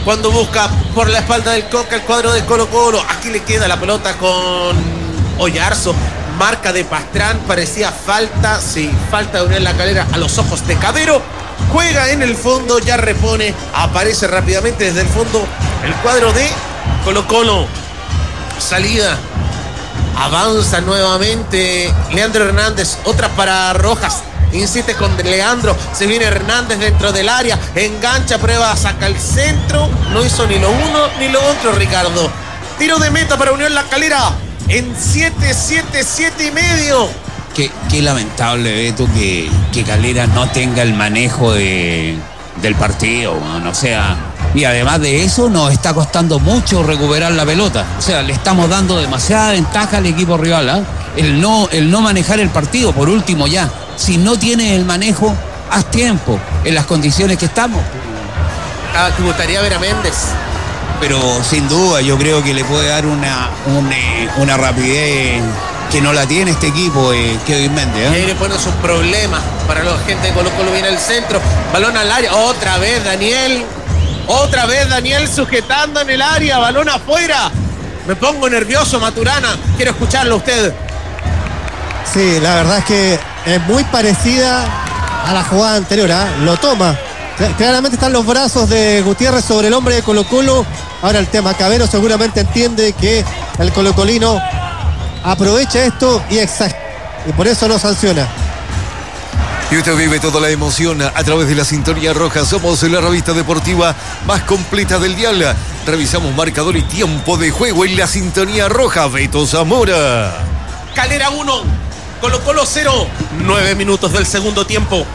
cuando busca por la espalda del Coca el cuadro de Colo-Colo. Aquí le queda la pelota con Oyarzo. Marca de Pastrán, parecía falta. Sí, falta de Unión La Calera a los ojos de Cabero. Juega en el fondo, ya repone. Aparece rápidamente desde el fondo el cuadro de Colo-Colo. Salida. Avanza nuevamente Leandro Hernández. Otra para Rojas. Insiste con Leandro. Se viene Hernández dentro del área. Engancha, prueba, saca el centro. No hizo ni lo uno ni lo otro, Ricardo. Tiro de meta para Unión La Calera. En 7 y medio. Qué lamentable, Beto, que Calera no tenga el manejo del partido, ¿no? O sea, y además de eso nos está costando mucho recuperar la pelota. O sea, le estamos dando demasiada ventaja al equipo rival, ¿eh? El no manejar el partido. Por último, ya, si no tienes el manejo, haz tiempo en las condiciones que estamos. ¿Te gustaría ver a Méndez? Pero sin duda yo creo que le puede dar una rapidez que no la tiene este equipo, Kevin Méndez, Y ahí le pones un problema para la gente de Colo-Colo. Viene al centro, balón al área, otra vez Daniel sujetando en el área, balón afuera. Me pongo nervioso, Maturana, quiero escucharlo a usted. Sí, la verdad es que es muy parecida a la jugada anterior, lo toma. Claramente están los brazos de Gutiérrez sobre el hombre de Colo-Colo. Ahora el tema, Cabero seguramente entiende que el colocolino aprovecha esto y por eso no sanciona. Y usted vive toda la emoción a través de la Sintonía Roja. Somos la revista deportiva más completa del dial. Revisamos marcador y tiempo de juego en la Sintonía Roja. Beto Zamora. Calera 1, Colo-Colo 0. 9 minutos del segundo tiempo.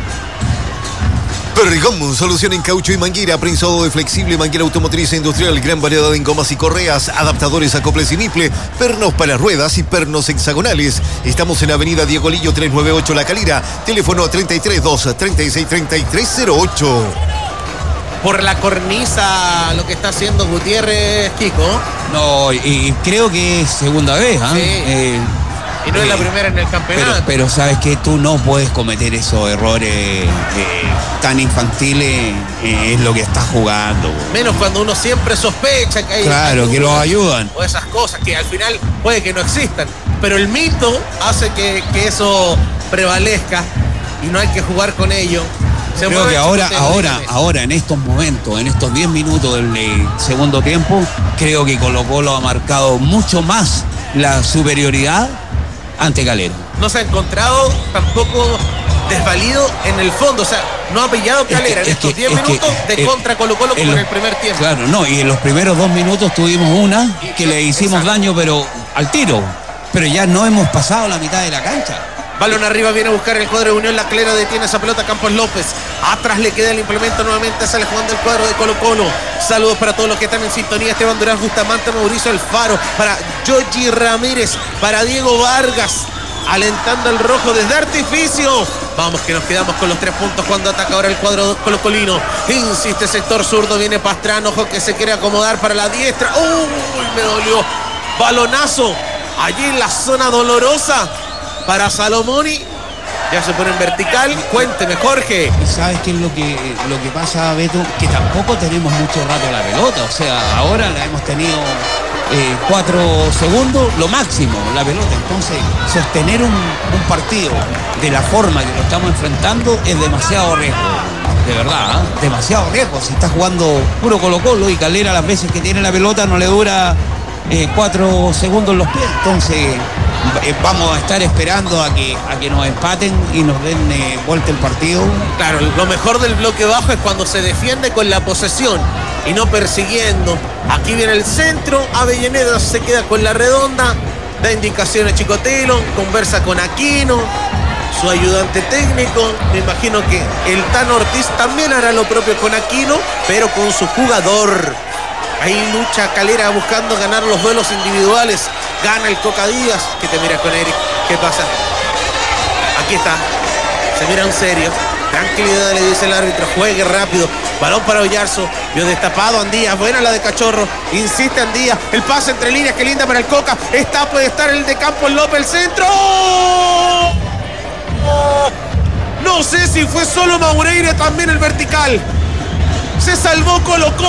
Perdigón, solución en caucho y manguera, prensado de flexible, manguera automotriz e industrial, gran variedad en gomas y correas, adaptadores, acoples y niple, pernos para ruedas y pernos hexagonales. Estamos en la avenida Diego Lillo 398 La Calera, teléfono 332-363308. Por la cornisa lo que está haciendo Gutiérrez, Kiko. No, y creo que es segunda vez, Sí. Y no es la primera en el campeonato. Pero sabes que tú no puedes cometer esos errores tan infantiles, es lo que estás jugando. Menos cuando uno siempre sospecha que hay... Claro, que los ayudan. O esas cosas que al final puede que no existan. Pero el mito hace que eso prevalezca y no hay que jugar con ello. Creo que ahora, en estos momentos, en estos 10 minutos del segundo tiempo, creo que Colo-Colo ha marcado mucho más la superioridad ante Calera. No se ha encontrado tampoco desvalido en el fondo, o sea, no ha pillado Calera en estos 10 minutos de contra Colo-Colo como en el primer tiempo. Claro, no, y en los primeros 2 minutos tuvimos una que le hicimos daño, pero al tiro. Pero ya no hemos pasado la mitad de la cancha. Balón arriba, viene a buscar el cuadro de Unión La Calera, detiene esa pelota Campos López. Atrás le queda el implemento nuevamente, sale jugando el cuadro de Colo-Colo. Saludos para todos los que están en sintonía. Esteban Durán, Bustamante, Mauricio Alfaro, para Yogi Ramírez, para Diego Vargas, alentando el rojo desde artificio. Vamos que nos quedamos con los 3 puntos cuando ataca ahora el cuadro colocolino. Insiste sector zurdo, viene Pastrán, ojo que se quiere acomodar para la diestra. ¡Uy! Me dolió. Balonazo allí en la zona dolorosa para Salomoni. Ya se pone en vertical. Cuénteme, Jorge. ¿Y sabes qué es lo que pasa, Beto? Que tampoco tenemos mucho rato la pelota. O sea, ahora la hemos tenido 4 segundos, lo máximo, la pelota. Entonces, sostener un partido de la forma que lo estamos enfrentando es demasiado riesgo. De verdad, demasiado riesgo. Si está jugando puro Colo-Colo y Calera las veces que tiene la pelota no le dura 4 segundos los pies. Entonces vamos a estar esperando a que nos empaten y nos den vuelta el partido. Claro, lo mejor del bloque bajo es cuando se defiende con la posesión y no persiguiendo. Aquí viene el centro, Avellaneda se queda con la redonda, da indicaciones Chicotelo, conversa con Aquino, su ayudante técnico. Me imagino que el Tano Ortiz también hará lo propio con Aquino, pero con su jugador. Ahí lucha Calera buscando ganar los duelos individuales. Gana el Coca Díaz. ¿Qué te miras con Eric? ¿Qué pasa? Aquí está. Se miran serio. Tranquilidad, le dice el árbitro. Juegue rápido. Balón para Oyarzo. Vio destapado Andías. Buena la de Cachorro. Insiste Andías. El pase entre líneas. Qué linda para el Coca. Puede estar el de Campos López. El centro. No sé si fue solo Maureira. También el vertical. Se salvó Colo-Colo.